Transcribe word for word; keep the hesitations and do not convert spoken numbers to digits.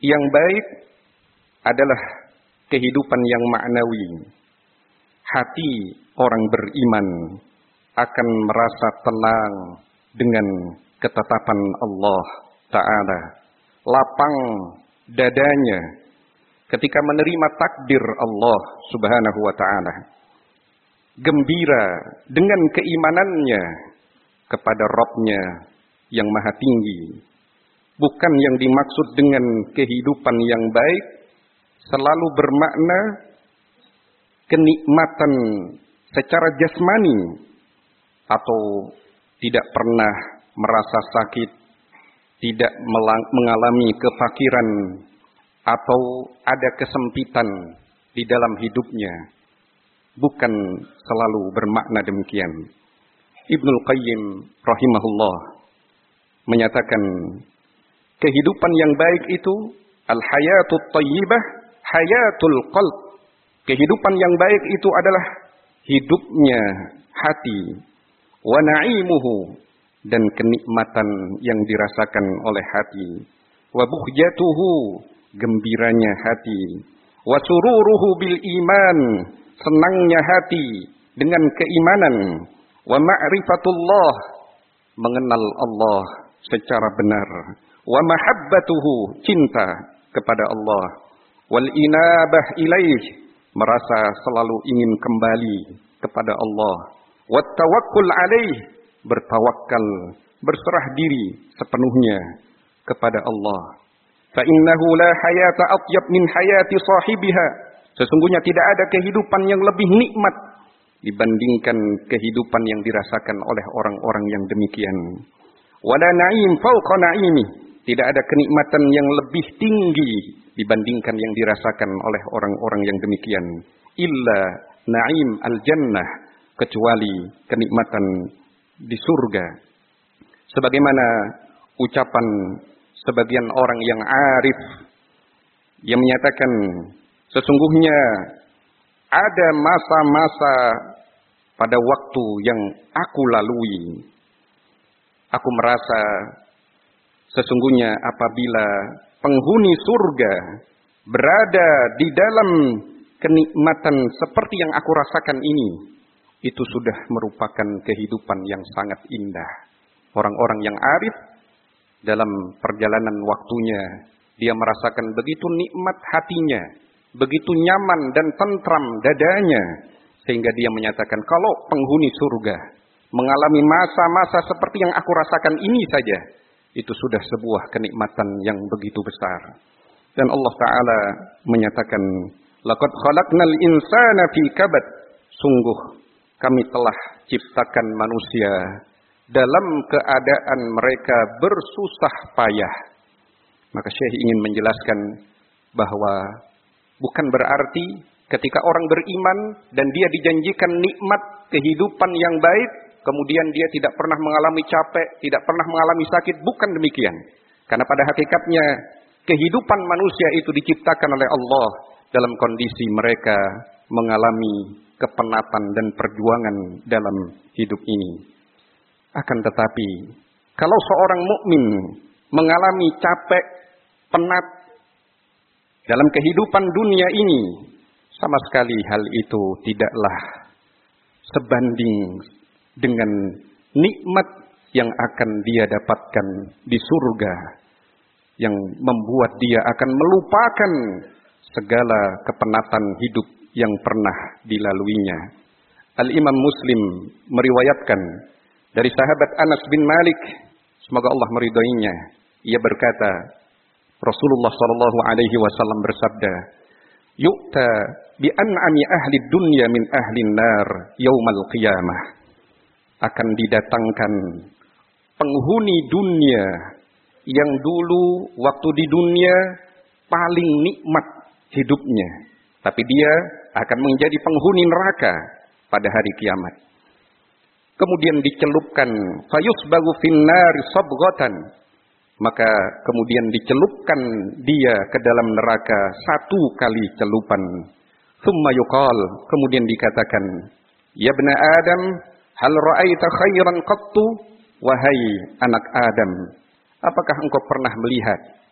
yang baik adalah kehidupan yang maknawi. Hati orang beriman akan merasa tenang dengan ketetapan Allah Ta'ala. Lapang dadanya ketika menerima takdir Allah Subhanahu wa Ta'ala. Gembira dengan keimanannya kepada Rabb-Nya yang maha tinggi. Bukan yang dimaksud dengan kehidupan yang baik selalu bermakna kenikmatan secara jasmani atau tidak pernah merasa sakit, tidak mengalami kefakiran atau ada kesempitan di dalam hidupnya. Bukan selalu bermakna demikian. Ibnul Qayyim rahimahullah menyatakan kehidupan yang baik itu al-hayatul thayyibah hayatul qalb. Kehidupan yang baik itu adalah hidupnya hati, wa na'imuhu, dan kenikmatan yang dirasakan oleh hati, wa buhjatuhu, gembiranya hati, wa sururuhu bil iman, senangnya hati dengan keimanan, wa ma'rifatullah, mengenal Allah secara benar, wa mahabbatuhu, cinta kepada Allah, wal inabah ilaih, merasa selalu ingin kembali kepada Allah, wa tawakkul alaih, bertawakal, berserah diri sepenuhnya kepada Allah. Fa innahu la hayata atyab min hayati sahibiha. Sesungguhnya tidak ada kehidupan yang lebih nikmat dibandingkan kehidupan yang dirasakan oleh orang-orang yang demikian. Wala na'im fawqa na'imi. Tidak ada kenikmatan yang lebih tinggi dibandingkan yang dirasakan oleh orang-orang yang demikian. Illa na'im al-jannah, kecuali kenikmatan di surga. Sebagaimana ucapan sebagian orang yang arif yang menyatakan, sesungguhnya ada masa-masa pada waktu yang aku lalui. Aku merasa sesungguhnya apabila penghuni surga berada di dalam kenikmatan seperti yang aku rasakan ini, itu sudah merupakan kehidupan yang sangat indah. Orang-orang yang arif dalam perjalanan waktunya, dia merasakan begitu nikmat hatinya, begitu nyaman dan tentram dadanya, sehingga dia menyatakan, kalau penghuni surga mengalami masa-masa seperti yang aku rasakan ini saja, itu sudah sebuah kenikmatan yang begitu besar. Dan Allah Ta'ala menyatakan, laqad khalaqnal insana fi kabad, sungguh kami telah ciptakan manusia dalam keadaan mereka bersusah payah. Maka Syekh ingin menjelaskan bahwa bukan berarti ketika orang beriman dan dia dijanjikan nikmat kehidupan yang baik, kemudian dia tidak pernah mengalami capek, tidak pernah mengalami sakit. Bukan demikian. Karena pada hakikatnya kehidupan manusia itu diciptakan oleh Allah dalam kondisi mereka mengalami kepenatan dan perjuangan dalam hidup ini. Akan tetapi, kalau seorang mukmin mengalami capek, penat dalam kehidupan dunia ini, sama sekali hal itu tidaklah sebanding dengan nikmat yang akan dia dapatkan di surga, yang membuat dia akan melupakan segala kepenatan hidup yang pernah dilaluinya. Al-Imam Muslim meriwayatkan dari sahabat Anas bin Malik, semoga Allah meridainya, ia berkata, Rasulullah sallallahu alaihi wasallam bersabda, "Yu'ta bi an'ami ahli dunya min ahli nar yaumal qiyamah." Akan didatangkan penghuni dunia yang dulu waktu di dunia paling nikmat hidupnya, tapi dia akan menjadi penghuni neraka pada hari kiamat. Kemudian dicelupkan fayusbagu finnar sabghatan, maka kemudian dicelupkan dia ke dalam neraka satu kali celupan. Tsumma yuqal, kemudian dikatakan, ya bna Adam, hal ra'aita khairan qattu, wahai anak Adam, apakah engkau pernah melihat